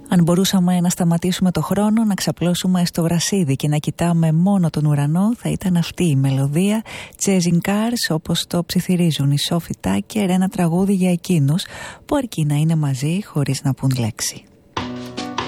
Αν μπορούσαμε να σταματήσουμε το χρόνο, να ξαπλώσουμε στο γρασίδι και να κοιτάμε μόνο τον ουρανό, θα ήταν αυτή η μελωδία Chasing Cars, όπως το ψιθυρίζουν οι Sophie Tucker, ένα τραγούδι για εκείνους που αρκεί να είναι μαζί χωρίς να πουν λέξη.